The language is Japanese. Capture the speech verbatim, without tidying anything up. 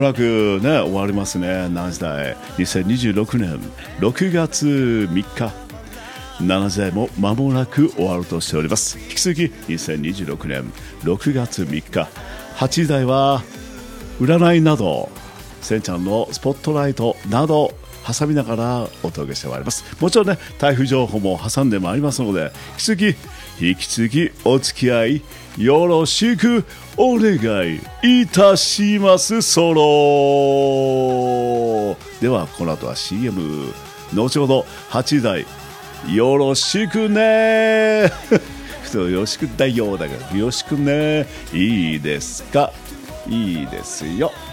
まもなくね、終わりますね。なな時台。にせんにじゅうろくねんろくがつみっか。しちじ台も間もなく終わるとしております。引き続きにせんにじゅうろくねんろくがつみっか。はちじ台は占いなど、せんちゃんのスポットライトなど挟みながらお届けしてまいります。もちろんね、台風情報も挟んでまいりますので、引き続き引き続きお付き合いよろしくお願いいたします。ソロではこの後は シーエム、 後ほどはちじ台よろしくねよろしくだよだからよろしくね、いいですか、いいですよ。